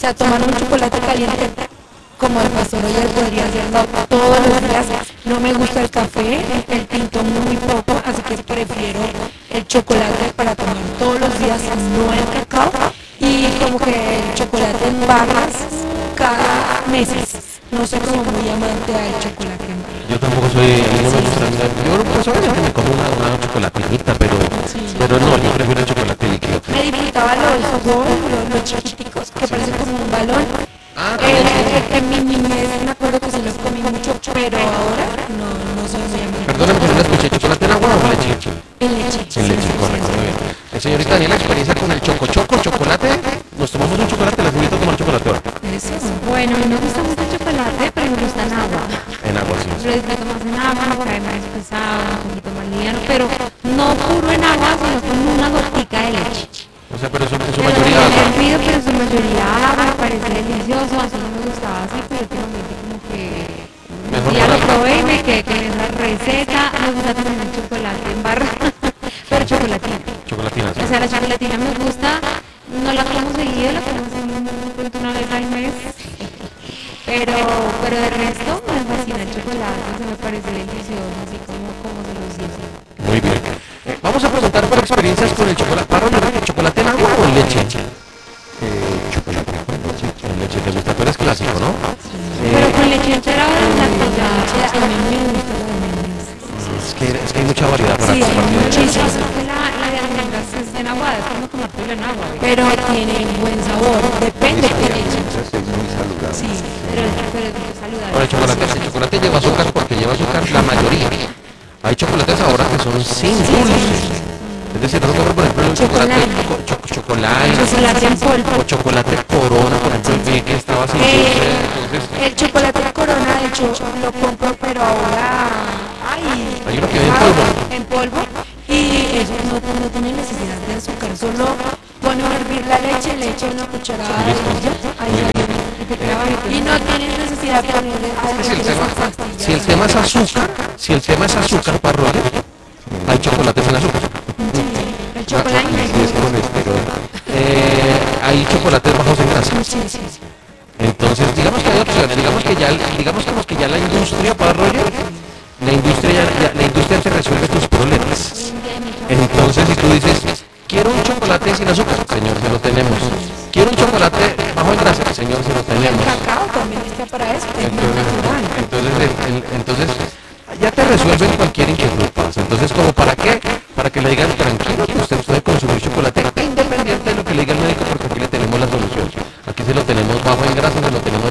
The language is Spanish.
sea, tomar un chocolate caliente como el pastor Roger podría hacerlo todos los días. No me gusta el café, el tinto muy poco, así que prefiero el chocolate para tomar todos los días, no el cacao, y como que el chocolate en barras cada meses. No soy como muy amante al chocolate en barras. Yo tampoco soy, a mí no me gusta, yo pues obviamente me como una chocolatinita, pero no, yo prefiero el chocolate líquido. Me disfrutaba los chiquiticos, que parecen como un balón. En mi niñez me acuerdo que se los comí mucho, pero ahora no soy muy amante. Perdóname que no la escuché, ¿chocolate en agua o en leche? En leche. En leche, correcto, muy bien. Señorita Daniela, experiencia con el chocolate. Nos tomamos un chocolate, las invito a tomar chocolate ahora. Eso. Bueno, a mí me gusta mucho el chocolate, pero me gusta en agua. En agua, sí. Lo disfruto más en agua, me cae más pesado, un poquito más liviano, pero no puro en agua, sino con una gotica de leche. O sea, pero en su Pero mayoría no agua. he hervido, pero en su mayoría agua, me parece delicioso, así no me gustaba así, pero últimamente como que Mejor ya no lo la- probé y me quedé con esa receta. Me gusta también el chocolate en barra, pero chocolatina. Chocolatina, sí. O sea, la chocolatina me gusta, no la como seguido, la como pronto una vez al mes. Pero de resto me fascina el chocolate, o sea, me parece delicioso, así como se los dice. Muy bien. Vamos a preguntar por experiencias con el chocolate. ¿Parro chocolate en agua o en leche? Chocolate con leche. En leche, te gusta, tú eres clásico, ¿no? Pero con leche entera o deslactosada. A mí me gusta la de almendras. Es que hay mucha variedad para Sí, hay compartir. muchísimas. La de almendras es en agua, es como tomártelo en agua. Pero tiene buen sabor, depende de qué leche. Es muy saludable. Sí. Pero es mucho saludable. Ahora, el chocolate lleva azúcar porque lleva azúcar la mayoría. Hay chocolates ahora que son sin dulce. Es decir, no compro, por ejemplo, el chocolate Chocolate en polvo. o chocolate corona, por ejemplo, el que estaba sin dulce. Entonces, El chocolate Corona, de hecho, lo compro, pero ahora hay uno que viene en polvo. en polvo, y eso no tiene necesidad de azúcar, solo pone a hervir la leche, le echa una cucharada de vainilla, ahí ya tiene, y no tienes necesidad de ponerle Si el tema es azúcar, para Roger, hay chocolates sin azúcar. el chocolate. Si es colesterol, Hay chocolates bajos en grasa. Sí. Entonces, digamos que hay opciones, digamos que ya la industria, para Roger, la industria te resuelve tus problemas. Entonces, si tú dices, quiero un chocolate sin azúcar, señor, se lo tenemos. Quiero un chocolate bajo en grasa, señor, se lo El tenemos. cacao también está para eso, es muy natural. Entonces, ya te resuelven cualquier inquietud, parce. Entonces, ¿como para qué? Para que le digan tranquilo que usted puede consumir chocolate independiente de lo que le diga el médico, porque aquí le tenemos la solución. Aquí se lo tenemos bajo en grasa, se lo tenemos